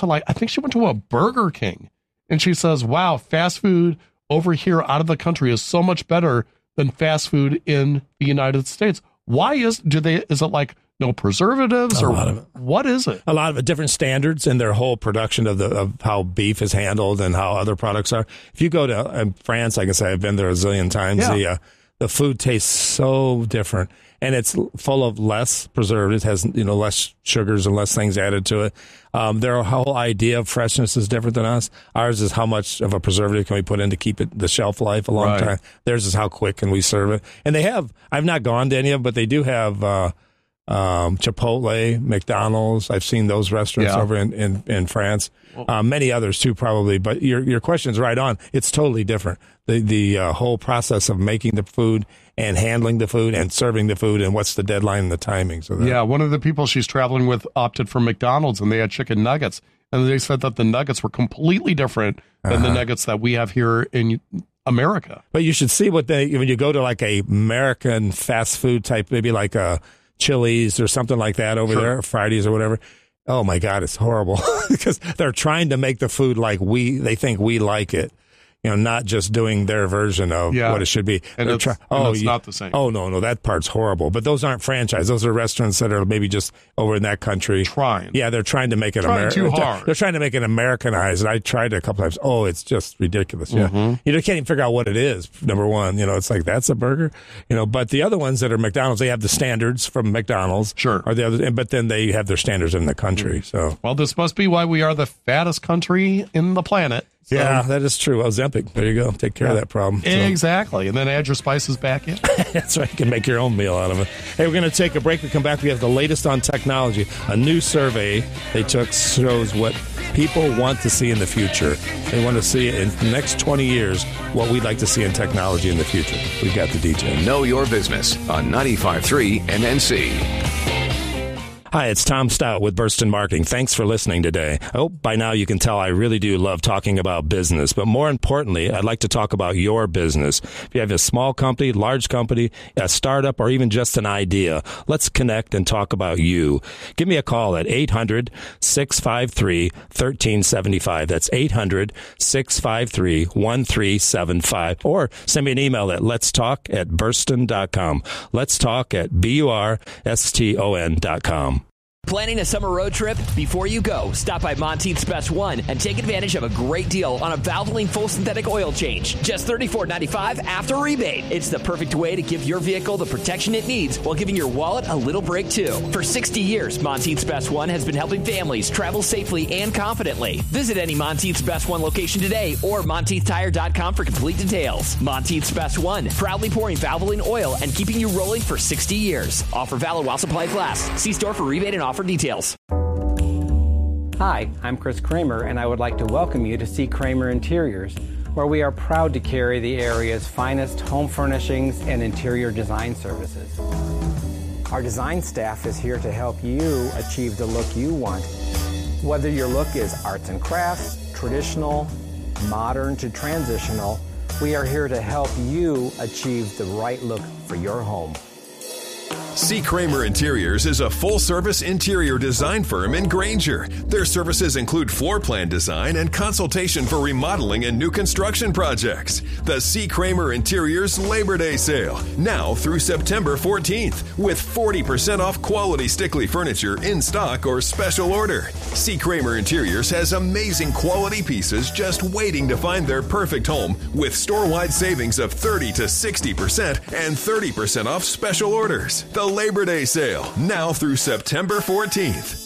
to I think she went to a Burger King, and she says, wow, fast food over here out of the country is so much better than fast food in the United States. Why is it like no preservatives, or what is it? A lot of different standards in their whole production of how beef is handled and how other products are. If you go to France, I can say I've been there a zillion times. Yeah. The food tastes so different, and it's full of less preservatives. It has less sugars and less things added to it. Their whole idea of freshness is different than us. Ours is how much of a preservative can we put in to keep the shelf life a long time. Theirs is how quick can we serve it. And they have. I've not gone to any of them, but they do have. Chipotle, McDonald's. I've seen those restaurants over in France. Many others too, probably. But your question's right on. It's totally different. The whole process of making the food and handling the food and serving the food and what's the deadline and the timing. So one of the people she's traveling with opted for McDonald's, and they had chicken nuggets, and they said that the nuggets were completely different than the nuggets that we have here in America. But you should see when you go to like a American fast food type, maybe like a Chili's or something like that over there, or Fridays or whatever. Oh my God, it's horrible because they're trying to make the food like they think we like it. Not just doing their version of what it should be. And it's not the same. Oh, no, that part's horrible. But those aren't franchise. Those are restaurants that are maybe just over in that country. Trying. Yeah, they're trying to make it American. Too hard. They're trying to make it Americanized. And I tried it a couple times. Oh, it's just ridiculous. Yeah. You can't even figure out what it is, number one. It's like, that's a burger. But the other ones that are McDonald's, they have the standards from McDonald's. Sure. Or the other, but then they have their standards in the country. So. Well, this must be why we are the fattest country in the planet. So, yeah, that is true. Ozempic. There you go. Take care of that problem. Exactly. And then add your spices back in. That's right. You can make your own meal out of it. Hey, we're going to take a break. We come back. We have the latest on technology. A new survey they took shows what people want to see in the future. They want to see in the next 20 years what we'd like to see in technology in the future. We've got the details. Know Your Business on 95.3 MNC. Hi, it's Tom Stout with Burston Marketing. Thanks for listening today. I hope by now you can tell I really do love talking about business, but more importantly, I'd like to talk about your business. If you have a small company, large company, a startup, or even just an idea, let's connect and talk about you. Give me a call at 800-653-1375. That's 800-653-1375. Or send me an email at letstalk@burston.com. Let's talk at burston.com. Planning a summer road trip? Before you go, stop by Monteith's Best One and take advantage of a great deal on a Valvoline full synthetic oil change. Just $34.95 after rebate. It's the perfect way to give your vehicle the protection it needs while giving your wallet a little break, too. For 60 years, Monteith's Best One has been helping families travel safely and confidently. Visit any Monteith's Best One location today or MonteithTire.com for complete details. Monteith's Best One, proudly pouring Valvoline oil and keeping you rolling for 60 years. Offer valid while supplies last. See store for rebate and offer details. Hi, I'm Chris Kramer, and I would like to welcome you to C. Kramer Interiors, where we are proud to carry the area's finest home furnishings and interior design services. Our design staff is here to help you achieve the look you want. Whether your look is arts and crafts, traditional, modern to transitional, we are here to help you achieve the right look for your home. C. Kramer Interiors is a full-service interior design firm in Granger. Their services include floor plan design and consultation for remodeling and new construction projects. The C. Kramer Interiors Labor Day Sale, now through September 14th, with 40% off quality Stickley furniture in stock or special order. C. Kramer Interiors has amazing quality pieces just waiting to find their perfect home, with store-wide savings of 30 to 60% and 30% off special orders. The Labor Day Sale, now through September 14th.